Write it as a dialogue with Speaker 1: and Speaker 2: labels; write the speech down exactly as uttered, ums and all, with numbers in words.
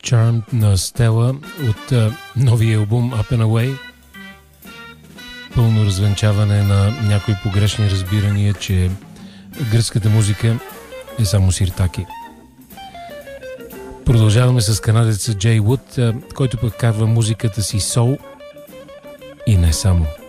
Speaker 1: Charmed на Стела от а, новия албум Up and Away. Пълно развенчаване на някои погрешни разбирания, че гръцката музика е само сиртаки. Продължаваме с канадеца Джей Вуд, който пък карва музиката си соул и не само.